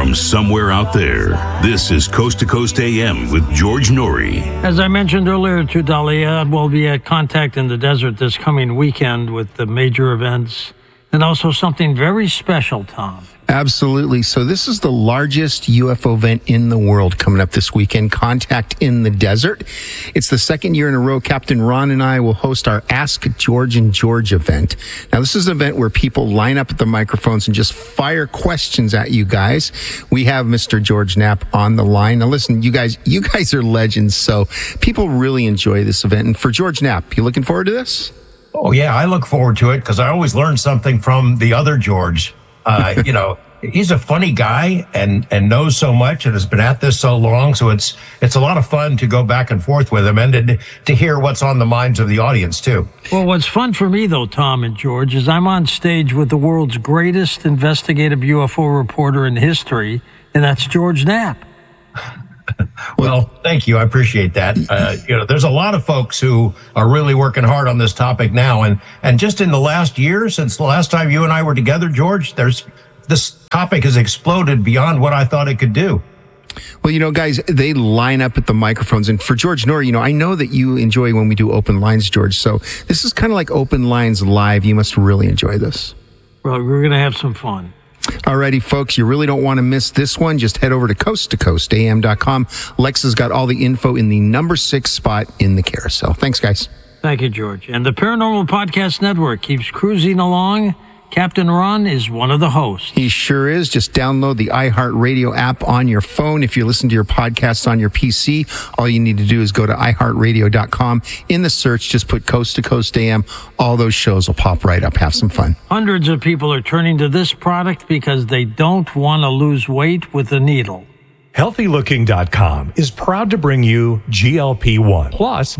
from somewhere out there. This is Coast to Coast AM with George Noory. As I mentioned earlier to Dahlia, we'll be at Contact in the Desert this coming weekend with the major events and also something very special, Tom. Absolutely. So this is the largest UFO event in the world coming up this weekend, Contact in the Desert. It's the second year in a row Captain Ron and I will host our Ask George and George event. Now, this is an event where people line up at the microphones and just fire questions at you guys. We have Mr. George Knapp on the line. Now, listen, you guys are legends, so people really enjoy this event. And for George Knapp, you looking forward to this? Oh, yeah, I look forward to it because I always learn something from the other George. He's a funny guy and knows so much and has been at this so long. So it's a lot of fun to go back and forth with him and to hear what's on the minds of the audience, too. Well, what's fun for me, though, Tom and George, is I'm on stage with the world's greatest investigative UFO reporter in history, and that's George Knapp. Well, thank you. I appreciate that. There's a lot of folks who are really working hard on this topic now. And just in the last year, since the last time you and I were together, George, this topic has exploded beyond what I thought it could do. Well, guys, they line up at the microphones. And for George Noory, I know that you enjoy when we do open lines, George. So this is kind of like open lines live. You must really enjoy this. Well, we're going to have some fun. Alrighty, folks, you really don't want to miss this one. Just head over to coasttocoastam.com. Lex has got all the info in the number 6 spot in the carousel. Thanks, guys. Thank you, George. And the Paranormal Podcast Network keeps cruising along. Captain Ron is one of the hosts. He sure is. Just download the iHeartRadio app on your phone. If you listen to your podcasts on your PC, all you need to do is go to iHeartRadio.com. In the search, just put Coast to Coast AM. All those shows will pop right up. Have some fun. Hundreds of people are turning to this product because they don't want to lose weight with a needle. HealthyLooking.com is proud to bring you GLP-1 plus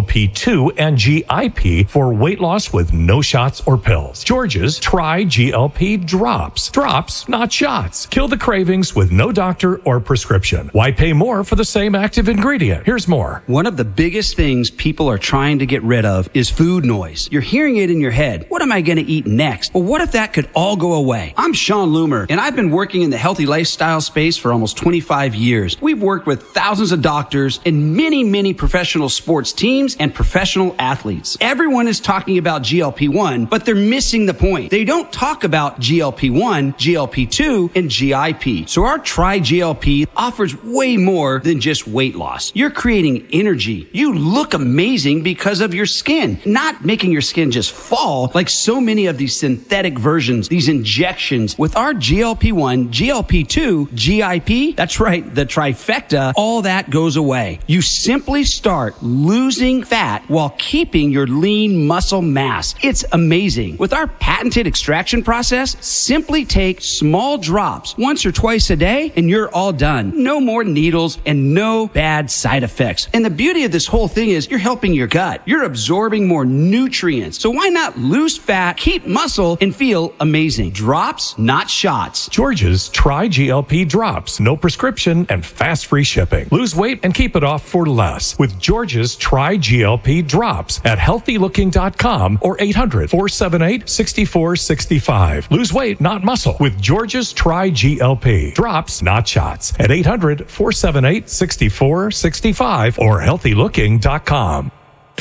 GLP-2 and GIP for weight loss with no shots or pills. George's Try GLP Drops. Drops, not shots. Kill the cravings with no doctor or prescription. Why pay more for the same active ingredient? Here's more. One of the biggest things people are trying to get rid of is food noise. You're hearing it in your head. What am I going to eat next? Well, what if that could all go away? I'm Sean Loomer, and I've been working in the healthy lifestyle space for almost 25 years. We've worked with thousands of doctors and many professional sports teams and professional athletes. Everyone is talking about GLP-1, but they're missing the point. They don't talk about GLP-1, GLP-2, and GIP. So our Try GLP offers way more than just weight loss. You're creating energy. You look amazing because of your skin, not making your skin just fall like so many of these synthetic versions, these injections. With our GLP-1, GLP-2, GIP, that's right, the trifecta, all that goes away. You simply start losing fat while keeping your lean muscle mass. It's amazing. With our patented extraction process, simply take small drops once or twice a day and you're all done. No more needles and no bad side effects. And the beauty of this whole thing is you're helping your gut. You're absorbing more nutrients. So why not lose fat, keep muscle, and feel amazing? Drops, not shots. George's Try GLP Drops. No prescription and fast free shipping. Lose weight and keep it off for less with George's Try GLP Drops at healthylooking.com or 800-478-6465. Lose weight, not muscle with George's Try GLP Drops, not shots at 800-478-6465 or healthylooking.com.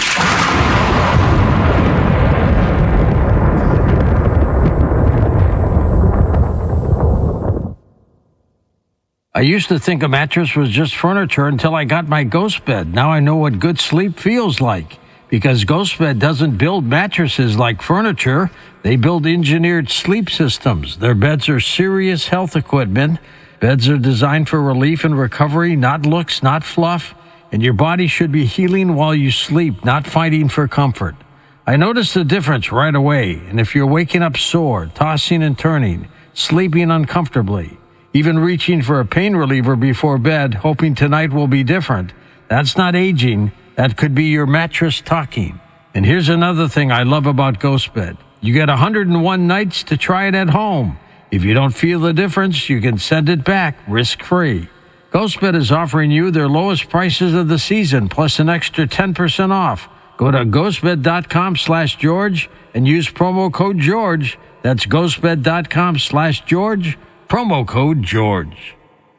I used to think a mattress was just furniture until I got my Ghost Bed. Now I know what good sleep feels like. Because Ghost Bed doesn't build mattresses like furniture. They build engineered sleep systems. Their beds are serious health equipment. Beds are designed for relief and recovery, not looks, not fluff. And your body should be healing while you sleep, not fighting for comfort. I noticed the difference right away. And if you're waking up sore, tossing and turning, sleeping uncomfortably, even reaching for a pain reliever before bed, hoping tonight will be different, that's not aging. That could be your mattress talking. And here's another thing I love about Ghost Bed. You get 101 nights to try it at home. If you don't feel the difference, you can send it back risk-free. Ghost Bed is offering you their lowest prices of the season, plus an extra 10% off. Go to ghostbed.com/George and use promo code George. That's ghostbed.com/George, promo code George.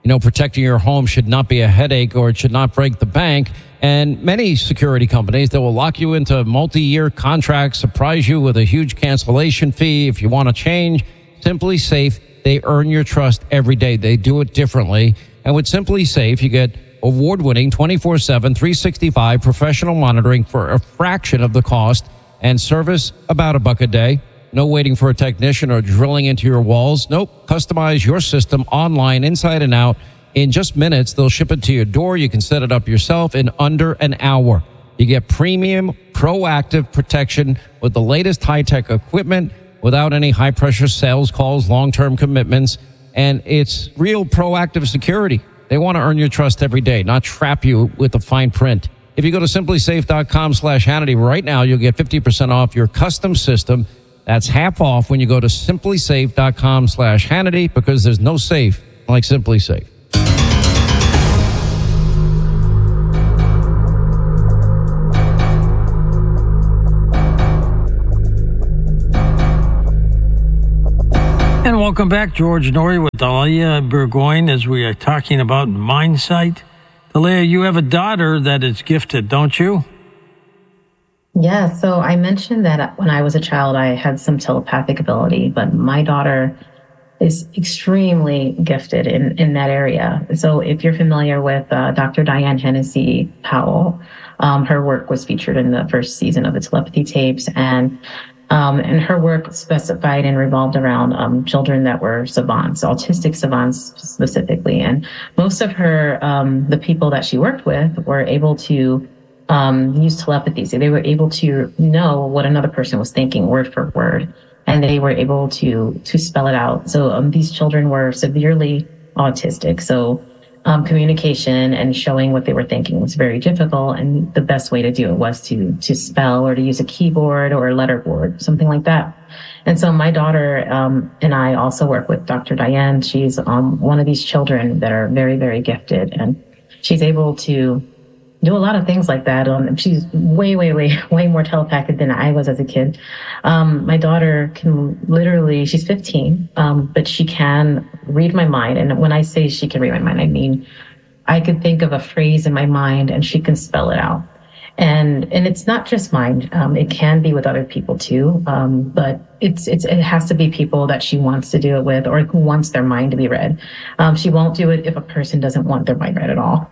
Protecting your home should not be a headache, or it should not break the bank. And many security companies, they will lock you into multi-year contracts, surprise you with a huge cancellation fee if you want to change. Simply Safe, they earn your trust every day. They do it differently. And with Simply Safe, you get award-winning 24/7, 365 professional monitoring for a fraction of the cost, and service about $1 a day. No waiting for a technician or drilling into your walls. Nope. Customize your system online, inside and out. In just minutes, they'll ship it to your door. You can set it up yourself in under an hour. You get premium, proactive protection with the latest high-tech equipment without any high-pressure sales calls, long-term commitments, and it's real proactive security. They want to earn your trust every day, not trap you with the fine print. If you go to simplysafe.com/Hannity right now, you'll get 50% off your custom system. That's half off when you go to simplysafe.com/Hannity, because there's no safe like Simply Safe. And welcome back, George Noory with Dalia Burgoyne, as we are talking about Mindsight. Dalia, you have a daughter that is gifted, don't you? Yeah, so I mentioned that when I was a child, I had some telepathic ability, but my daughter is extremely gifted in that area. So if you're familiar with Dr. Diane Hennessy Powell, her work was featured in the first season of the telepathy tapes, and her work specified and revolved around children that were savants, autistic savants specifically. And most of her, the people that she worked with were able to use telepathy. So they were able to know what another person was thinking word for word, and they were able to spell it out. So these children were severely autistic. So communication and showing what they were thinking was very difficult, and the best way to do it was to spell or to use a keyboard or a letterboard, something like that. And so my daughter and I also work with Dr. Diane. She's one of these children that are very, very gifted, and she's able to do a lot of things like that. She's way more telepathic than I was as a kid. My daughter can literally, she's 15, but she can read my mind. And when I say she can read my mind, I mean, I could think of a phrase in my mind and she can spell it out. And it's not just mine. It can be with other people too. But it has to be people that she wants to do it with, or who wants their mind to be read. She won't do it if a person doesn't want their mind read at all.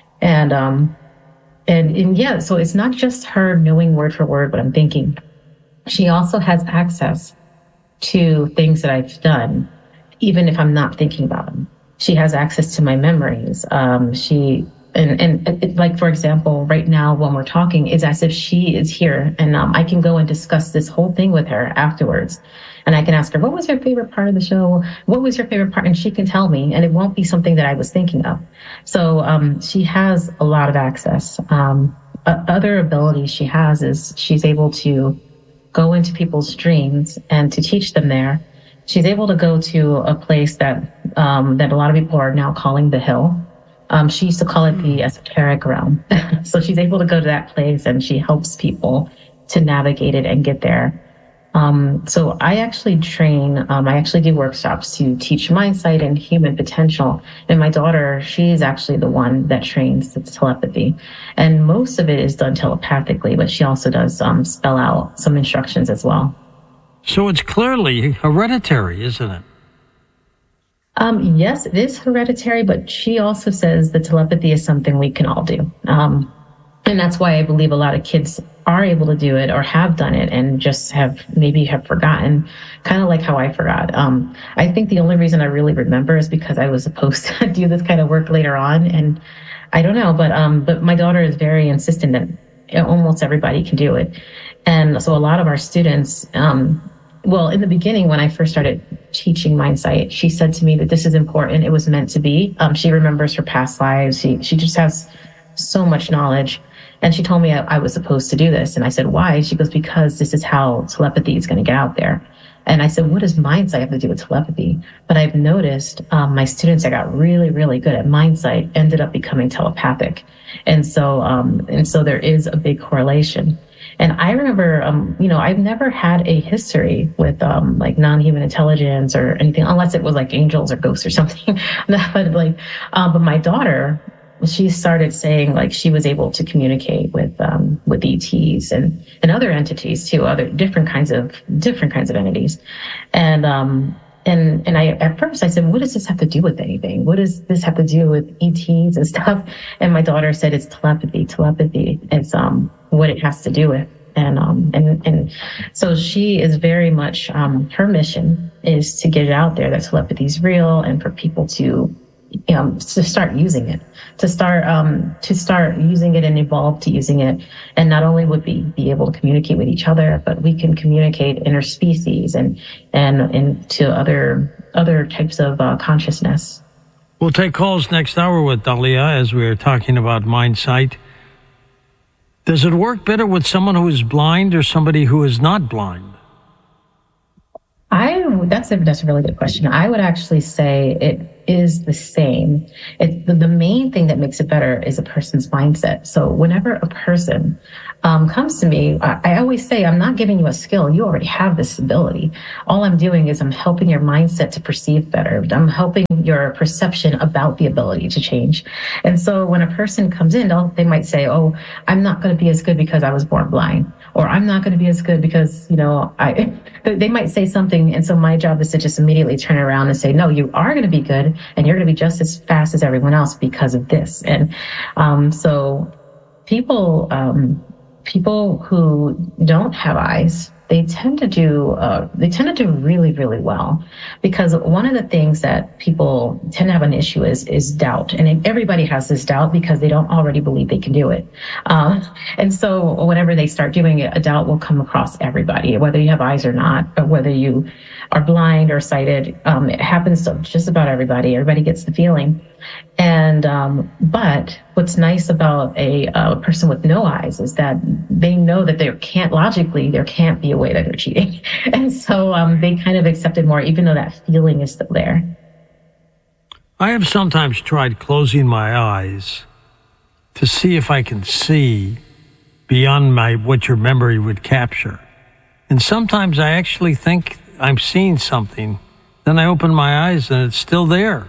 And yeah, so it's not just her knowing word for word what I'm thinking. She also has access to things that I've done, even if I'm not thinking about them. She has access to my memories. Like, for example, right now when we're talking, it's as if she is here, and I can go and discuss this whole thing with her afterwards. And I can ask her, what was your favorite part of the show? What was your favorite part? And she can tell me, and it won't be something that I was thinking of. So she has a lot of access. Other abilities she has is she's able to go into people's dreams and to teach them there. She's able to go to a place that a lot of people are now calling the Hill. She used to call it the esoteric realm. So she's able to go to that place, and she helps people to navigate it and get there. So I actually train, I actually do workshops to teach Mindsight and human potential. And my daughter, she's actually the one that trains the telepathy. And most of it is done telepathically, but she also does spell out some instructions as well. So it's clearly hereditary, isn't it? Yes, it is hereditary, but she also says that telepathy is something we can all do. And that's why I believe a lot of kids are able to do it or have done it and just have forgotten, kind of like how I forgot. I think the only reason I really remember is because I was supposed to do this kind of work later on. And I don't know, but my daughter is very insistent that almost everybody can do it. And so a lot of our students, well, in the beginning, when I first started teaching Mindsight, she said to me that this is important. It was meant to be. She remembers her past lives. She just has so much knowledge. And she told me I was supposed to do this. And I said, why? She goes, because this is how telepathy is going to get out there. And I said, what does Mindsight have to do with telepathy? But I've noticed my students that got really, really good at Mindsight ended up becoming telepathic. And so there is a big correlation. And I remember, I've never had a history with like non-human intelligence or anything, unless it was like angels or ghosts or something. But my daughter, she started saying like she was able to communicate with ETs and other entities too, other different kinds of entities. And I, at first I said, what does this have to do with anything? What does this have to do with ETs and stuff? And my daughter said, it's telepathy. It's, what it has to do with. And so she is very much, her mission is to get it out there that telepathy is real and for people to start using it, to start using it and evolve to using it. And not only would we be able to communicate with each other, but we can communicate interspecies and to other types of consciousness. We'll take calls next hour with Dalia as we are talking about MindSight. Does it work better with someone who is blind or somebody who is not blind? That's a really good question. I would actually say it is the same. The main thing that makes it better is a person's mindset. So whenever a person comes to me, I always say, I'm not giving you a skill. You already have this ability. All I'm doing is I'm helping your mindset to perceive better. I'm helping your perception about the ability to change. And so when a person comes in, they might say, oh, I'm not going to be as good because I was born blind. Or I'm not going to be as good because, they might say something. And so my job is to just immediately turn around and say, no, you are going to be good and you're going to be just as fast as everyone else because of this. And so people who don't have eyes, they tend to do really, really well, because one of the things that people tend to have an issue is doubt. And everybody has this doubt because they don't already believe they can do it. And so whenever they start doing it, a doubt will come across everybody, whether you have eyes or not, or whether you are blind or sighted. It happens to just about everybody. Everybody gets the feeling. And but what's nice about a person with no eyes is that they know that there can't be a way that they're cheating. And so they kind of accept it more, even though that feeling is still there. I have sometimes tried closing my eyes to see if I can see beyond what your memory would capture. And sometimes I actually think I'm seeing something. Then I open my eyes and it's still there.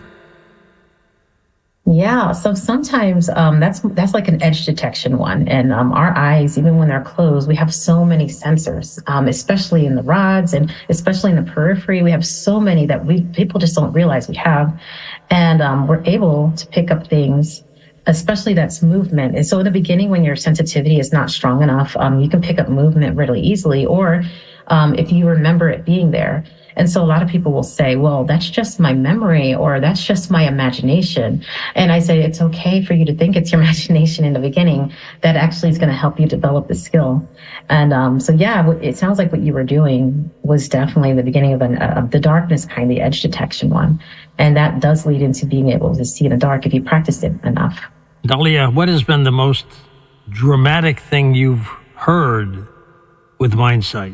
Yeah, so sometimes that's like an edge detection one. And our eyes, even when they're closed, we have so many sensors, especially in the rods and especially in the periphery. We have so many that people just don't realize we have. And we're able to pick up things, especially that's movement. And so in the beginning, when your sensitivity is not strong enough, you can pick up movement really easily, or if you remember it being there. And so a lot of people will say, well, that's just my memory, or that's just my imagination. And I say, it's okay for you to think it's your imagination in the beginning. That actually is going to help you develop the skill. And so, yeah, it sounds like what you were doing was definitely the beginning of the darkness kind, the edge detection one. And that does lead into being able to see in the dark if you practice it enough. Dalia, what has been the most dramatic thing you've heard with MindSight?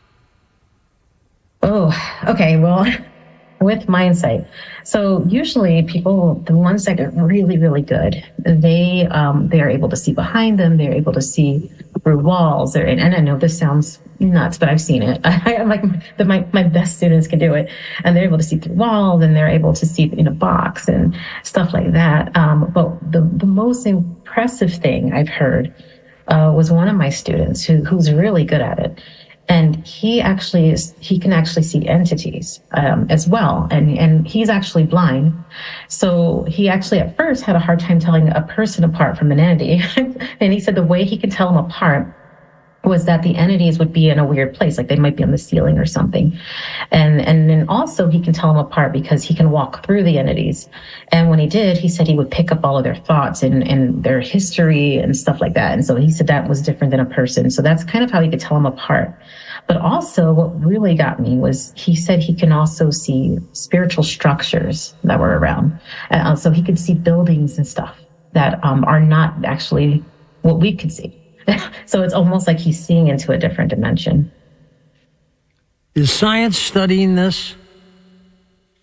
Oh, okay. Well, with MindSight. So usually people, the ones that are really, really good, they are able to see behind them. They're able to see through walls. And I know this sounds nuts, but I've seen it. I'm like, my best students can do it. And they're able to see through walls, and they're able to see in a box and stuff like that. But the most impressive thing I've heard was one of my students who's really good at it. And he can actually see entities as well. And he's actually blind. So he actually at first had a hard time telling a person apart from an entity. And he said the way he could tell them apart was that the entities would be in a weird place, like they might be on the ceiling or something. And then also he can tell them apart because he can walk through the entities. And when he did, he said he would pick up all of their thoughts and their history and stuff like that. And so he said that was different than a person. So that's kind of how he could tell them apart. But also what really got me was he said he can also see spiritual structures that were around. So he could see buildings and stuff that are not actually what we could see. So it's almost like he's seeing into a different dimension. Is science studying this?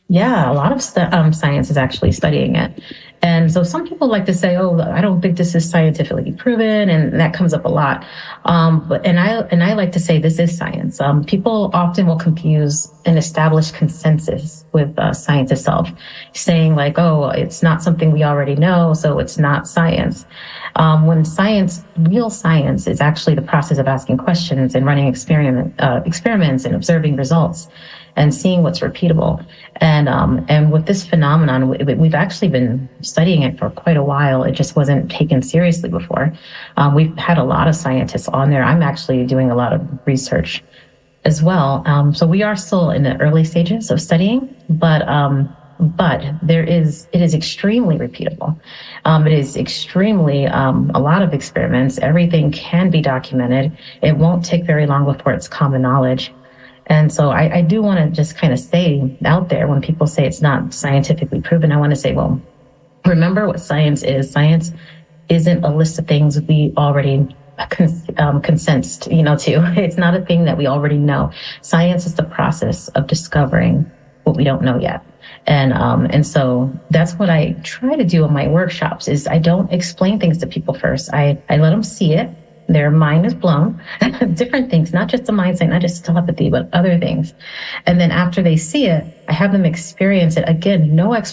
Yeah, a lot of science is actually studying it. And so some people like to say, "Oh, I don't think this is scientifically proven," and that comes up a lot. But I like to say this is science. People often will confuse an established consensus with science itself, saying like, "Oh, it's not something we already know, so it's not science." When real science, is actually the process of asking questions and running experiments and observing results and seeing what's repeatable. And with this phenomenon, we've actually been studying it for quite a while. It just wasn't taken seriously before. We've had a lot of scientists on there. I'm actually doing a lot of research as well. So we are still in the early stages of studying, but it is extremely repeatable. It is extremely, a lot of experiments. Everything can be documented. It won't take very long before it's common knowledge. And so I do want to just kind of say out there, when people say it's not scientifically proven, I want to say, well, remember what science is. Science isn't a list of things we already consent to. It's not a thing that we already know. Science is the process of discovering what we don't know yet. And so that's what I try to do in my workshops is I don't explain things to people first. I let them see it. Their mind is blown, different things, not just the mindset, not just telepathy, but other things. And then after they see it, I have them experience it. Again, no explanation.